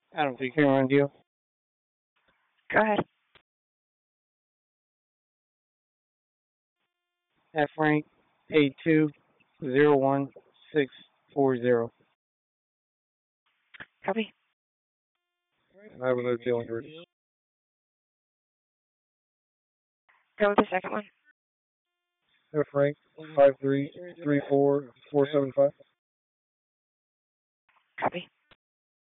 Adam 3 camera on deal. Go ahead. F rank 8201640. Copy. I have another deal on yours. Go with the second one. F rank 5334475.